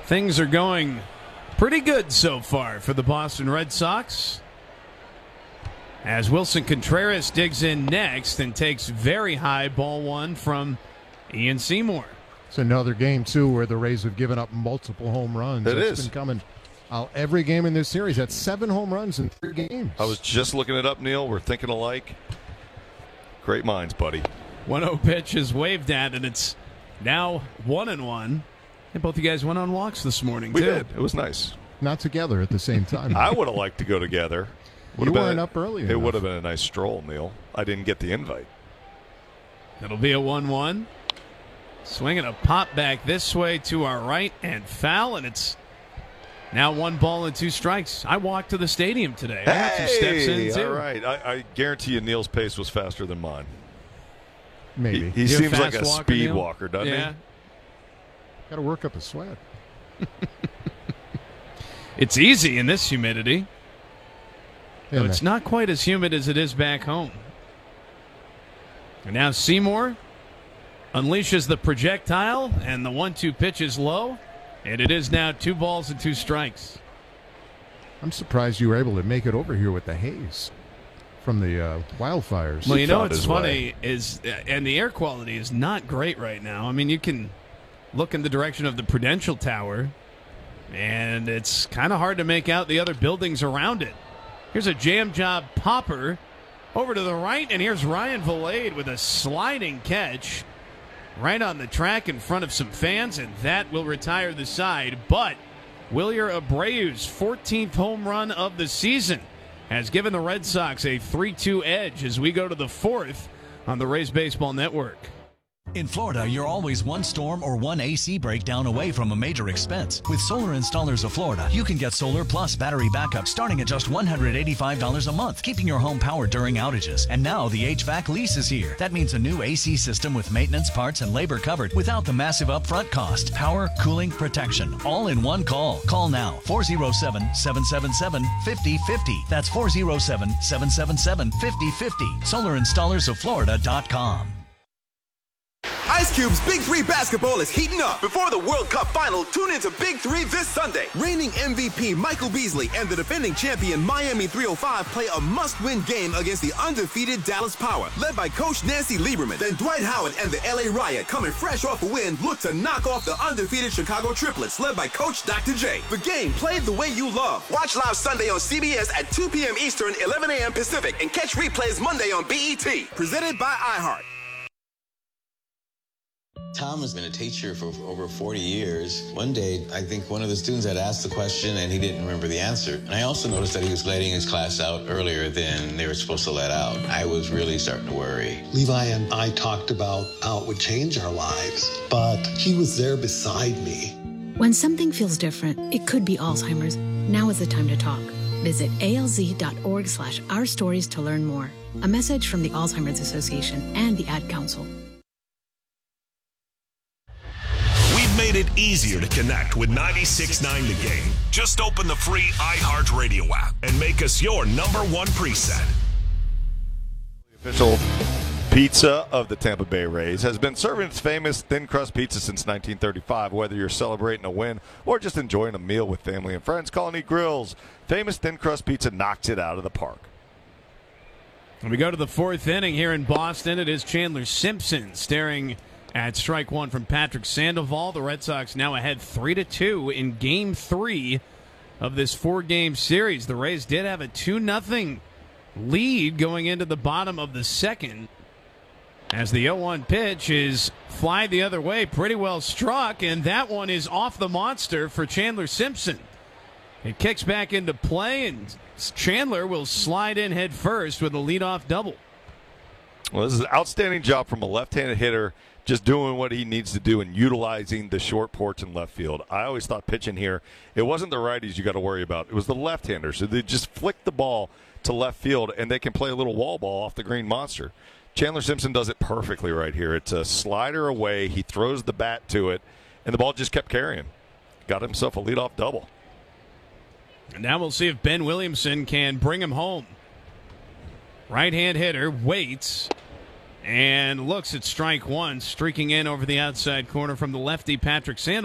Things are going pretty good so far for the Boston Red Sox, as Wilson Contreras digs in next and takes very high, ball one from Ian Seymour. It's another game, too, where the Rays have given up multiple home runs. It's been coming every game in this series. That's 7 home runs in 3 games. I was just looking it up, Neil. We're thinking alike. Great minds, buddy. 1-0 pitch is waved at, and it's now 1-1. And both you guys went on walks this morning, We too. did. It was nice. Not together at the same time. I would have liked to go together. You weren't up early enough. It would have been a nice stroll, Neil. I didn't get the invite. It'll be a 1-1. Swinging a pop back this way to our right and foul, and it's now 1 ball and 2 strikes. I walked to the stadium today. I got some steps in, too. All right. I guarantee you Neil's pace was faster than mine. Maybe. He You're seems a like fast a walker, speed Neil? walker, doesn't Yeah. he? Got to work up a sweat. It's easy in this humidity. Yeah, Though it's not quite as humid as it is back home. And now Seymour unleashes the projectile, and the 1-2 pitch is low, and it is now 2 balls and 2 strikes. I'm surprised you were able to make it over here with the haze from the wildfires. Well, you know found what's his funny way. is, and the air quality is not great right now. I mean, you can look in the direction of the Prudential Tower, and it's kind of hard to make out the other buildings around it. Here's a jam job popper over to the right, and here's Ryan Vilade with a sliding catch right on the track in front of some fans, and that will retire the side. But Wilyer Abreu's 14th home run of the season has given the Red Sox a 3-2 edge as we go to the 4th on the Rays Baseball Network. In Florida, you're always one storm or one AC breakdown away from a major expense. With Solar Installers of Florida, you can get solar plus battery backup starting at just $185 a month, keeping your home powered during outages. And now the HVAC lease is here. That means a new AC system with maintenance, parts, and labor covered without the massive upfront cost. Power, cooling, protection, all in one call. Call now, 407-777-5050. That's 407-777-5050. SolarInstallersOfFlorida.com. Ice Cube's Big 3 basketball is heating up. Before the World Cup final, tune into Big 3 this Sunday. Reigning MVP Michael Beasley and the defending champion Miami 305 play a must-win game against the undefeated Dallas Power, led by Coach Nancy Lieberman. Then Dwight Howard and the LA Riot, coming fresh off a win, look to knock off the undefeated Chicago Triplets, led by Coach Dr. J. The game played the way you love. Watch live Sunday on CBS at 2 p.m. Eastern, 11 a.m. Pacific, and catch replays Monday on BET. Presented by iHeart. Tom has been a teacher for over 40 years. One day, I think one of the students had asked the question and he didn't remember the answer. And I also noticed that he was letting his class out earlier than they were supposed to let out. I was really starting to worry. Levi and I talked about how it would change our lives, but he was there beside me. When something feels different, it could be Alzheimer's. Now is the time to talk. Visit alz.org/ourstories to learn more. A message from the Alzheimer's Association and the Ad Council. Made it easier to connect with 96.9 The Game. Just open the free iHeartRadio app and make us your #1 preset. The official pizza of the Tampa Bay Rays has been serving its famous thin crust pizza since 1935. Whether you're celebrating a win or just enjoying a meal with family and friends, Colony Grills famous thin crust pizza knocks it out of the park. When we go to the 4th inning here in Boston, it is Chandler Simpson staring at strike one from Patrick Sandoval. The Red Sox now ahead 3-2 in Game 3 of this 4-game series. The Rays did have a 2-0 lead going into the bottom of the second, as the 0-1 pitch is fly the other way, pretty well struck, and that one is off the monster for Chandler Simpson. It kicks back into play, and Chandler will slide in head first with a leadoff double. Well, this is an outstanding job from a left-handed hitter, just doing what he needs to do and utilizing the short porch in left field. I always thought pitching here, it wasn't the righties you got to worry about. It was the left-handers. So they just flick the ball to left field, and they can play a little wall ball off the green monster. Chandler Simpson does it perfectly right here. It's a slider away. He throws the bat to it, and the ball just kept carrying. Got himself a leadoff double. And now we'll see if Ben Williamson can bring him home. Right-hand hitter waits and looks at strike one, streaking in over the outside corner from the lefty Patrick Sandoval.